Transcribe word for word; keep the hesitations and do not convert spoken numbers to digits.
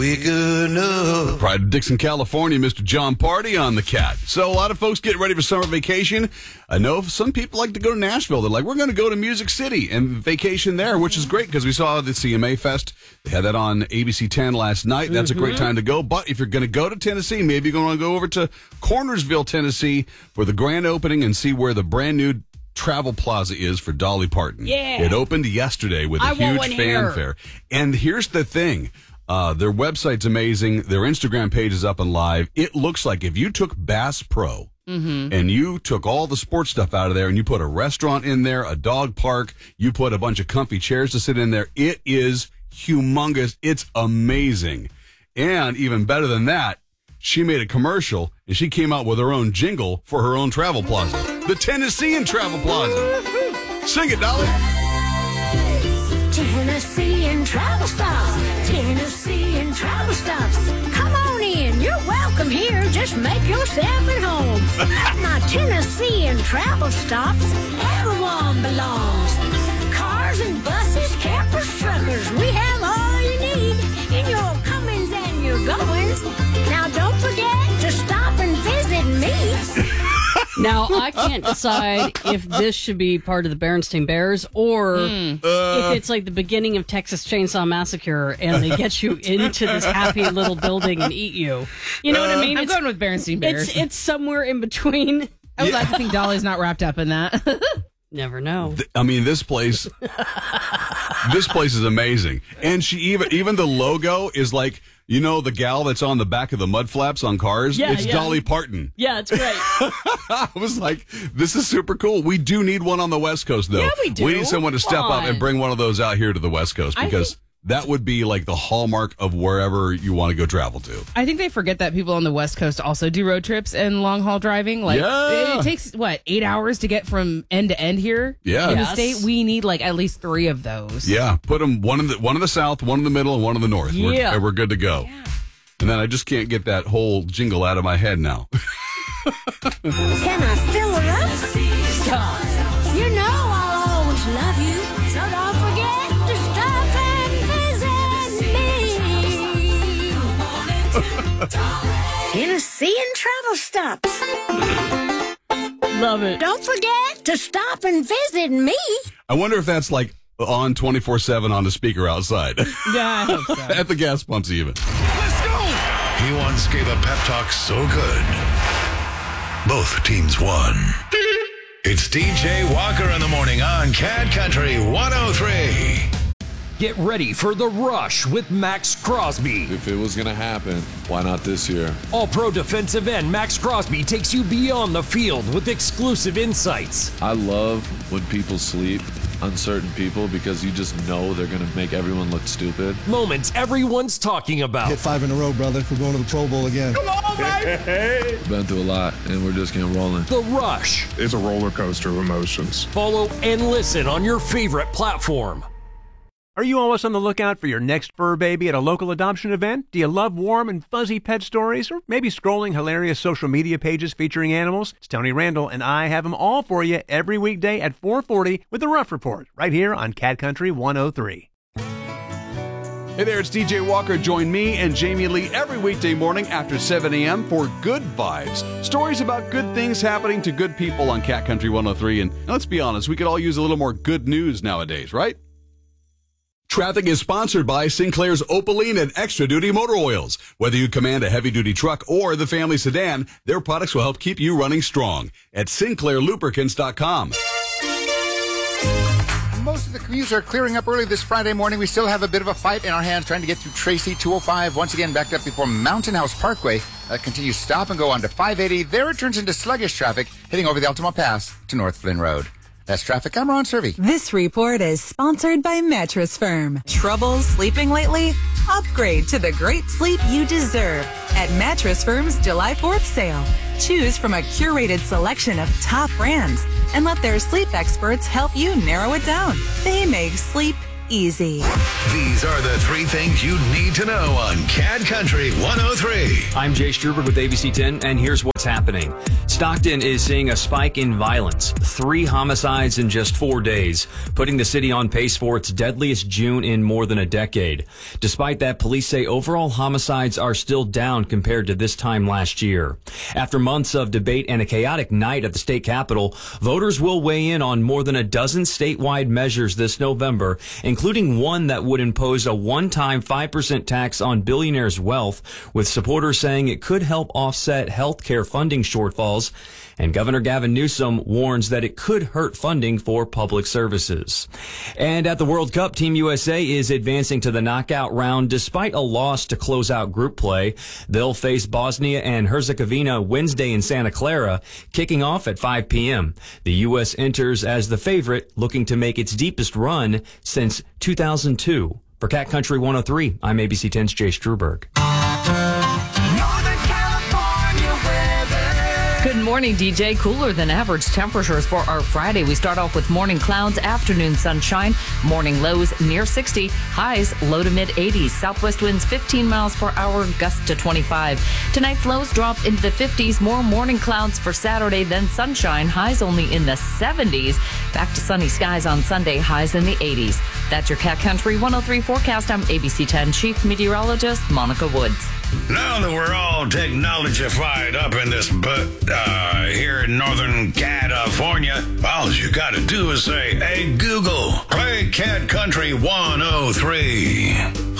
We good enough. Pride of Dixon, California, Mister John Party on the Cat. So a lot of folks get ready for summer vacation. I know some people like to go to Nashville. They're like, we're going to go to Music City and vacation there, which is great because we saw the C M A Fest. They had that on A B C ten last night. That's mm-hmm. a great time to go. But if you're going to go to Tennessee, maybe you're going to go over to Cornersville, Tennessee for the grand opening and see where the brand new Travel Plaza is for Dolly Parton. Yeah. It opened yesterday with a I huge want fanfare. And here's the thing. Uh, their website's amazing. Their Instagram page is up and live. It looks like if you took Bass Pro mm-hmm. and you took all the sports stuff out of there and you put a restaurant in there, a dog park, you put a bunch of comfy chairs to sit in there, it is humongous. It's amazing. And even better than that, she made a commercial and she came out with her own jingle for her own travel plaza. The Tennessean Travel Plaza. Sing it, Dolly. Tennessean Travel Stops. Tennessean Travel Stops. Come on in. You're welcome here. Just make yourself at home. At my Tennessean Travel Stops, everyone belongs. Cars and buses, campers, truckers. We have all you need in your comings and your goings. Now don't forget to stop and visit me. Now, I can't decide if this should be part of the Berenstain Bears or mm. uh, if it's like the beginning of Texas Chainsaw Massacre and they get you into this happy little building and eat you. You know uh, what I mean? I'm it's, going with Berenstain Bears. It's, it's somewhere in between. I would yeah. like to think Dolly's not wrapped up in that. Never know. I mean, this place, this place is amazing. And she even, even the logo is like, you know, the gal that's on the back of the mud flaps on cars? Yeah, it's yeah. Dolly Parton. Yeah, it's great. I was like, this is super cool. We do need one on the West Coast, though. Yeah, we do. We need someone to step Come up on. and bring one of those out here to the West Coast because that would be like the hallmark of wherever you want to go travel to. I think they forget that people on the West Coast also do road trips and long haul driving. Like yeah. it, it takes what eight hours to get from end to end here. Yeah. in Yes. the state, we need like at least three of those. Yeah, put them one in the one in the south, one in the middle, and one in the north. Yeah. We're, we're good to go. Yeah. And then I just can't get that whole jingle out of my head now. Can I fill her up? Stop. You know I'll always love you, so don't forget to stop and visit me. Tennessean Travel Stops. Love it. Don't forget to stop and visit me. I wonder if that's like on twenty-four seven on the speaker outside. Yeah, I hope so. At the gas pumps even. Let's go! He once gave a pep talk so good, both teams won. It's D J Walker in the morning on Cat Country one oh three. Get ready for The Rush with Max Crosby. If it was going to happen, why not this year? All-pro defensive end Max Crosby takes you beyond the field with exclusive insights. I love when people sleep, uncertain people, because you just know they're going to make everyone look stupid. Moments everyone's talking about. Hit five in a row, brother. We're going to the Pro Bowl again. Come on, baby! We've been through a lot, and we're just getting rolling. The Rush. It's a roller coaster of emotions. Follow and listen on your favorite platform. Are you always on the lookout for your next fur baby at a local adoption event? Do you love warm and fuzzy pet stories? Or maybe scrolling hilarious social media pages featuring animals? It's Tony Randall, and I have them all for you every weekday at four forty with The Ruff Report, right here on Cat Country one oh three. Hey there, it's D J Walker. Join me and Jamie Lee every weekday morning after seven a.m. for Good Vibes. Stories about good things happening to good people on Cat Country one oh three. And let's be honest, we could all use a little more good news nowadays, right? Traffic is sponsored by Sinclair's Opaline and Extra Duty Motor Oils. Whether you command a heavy-duty truck or the family sedan, their products will help keep you running strong at Sinclair Lubricants dot com. Most of the commutes are clearing up early this Friday morning. We still have a bit of a fight in our hands trying to get through Tracy two oh five. Once again, backed up before Mountain House Parkway. Uh, continues stop and go on to five eighty. There it turns into sluggish traffic, heading over the Altamont Pass to North Flynn Road. That's traffic. I'm Ron Servey. This report is sponsored by Mattress Firm. Trouble sleeping lately? Upgrade to the great sleep you deserve at Mattress Firm's July fourth sale. Choose from a curated selection of top brands and let their sleep experts help you narrow it down. They make sleep easy. These are the three things you need to know on Cat Country one oh three. I'm Jay Struberg with A B C ten, and here's what's what's happening. Stockton is seeing a spike in violence, three homicides in just four days, putting the city on pace for its deadliest June in more than a decade. Despite that, police say overall homicides are still down compared to this time last year. After months of debate and a chaotic night at the state capitol, voters will weigh in on more than a dozen statewide measures this November, including one that would impose a one-time five percent tax on billionaires' wealth, with supporters saying it could help offset health care funding shortfalls. And Governor Gavin Newsom warns that it could hurt funding for public services. And at the World Cup, Team U S A is advancing to the knockout round despite a loss to close out group play. They'll face Bosnia and Herzegovina Wednesday in Santa Clara, kicking off at five p.m. The U S enters as the favorite, looking to make its deepest run since two thousand two. For Cat Country one oh three, I'm A B C ten's Jay Struberg. Good morning, D J. Cooler than average temperatures for our Friday. We start off with morning clouds, afternoon sunshine, morning lows near sixty, highs low to mid eighties, southwest winds fifteen miles per hour, gusts to twenty-five. Tonight's lows drop into the fifties, more morning clouds for Saturday, then sunshine, highs only in the seventies. Back to sunny skies on Sunday, highs in the eighties. That's your Cat Country one oh three forecast. I'm A B C ten Chief Meteorologist Monica Woods. Now that we're all technology-fied up in this but uh, here in Northern California, all you gotta do is say, hey, Google, play Cat Country one oh three.